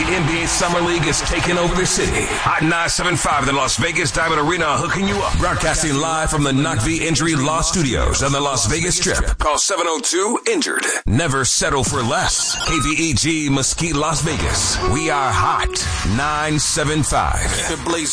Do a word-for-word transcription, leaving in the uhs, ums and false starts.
N B A Summer League is taking over the city. Hot nine seven five, the Las Vegas Diamond Arena, hooking you up. Broadcasting live from the Knock V Injury Law Studios on the Las Vegas Strip. Call seven oh two, injured. Never settle for less. K V E G Mesquite, Las Vegas. We are hot nine seven five.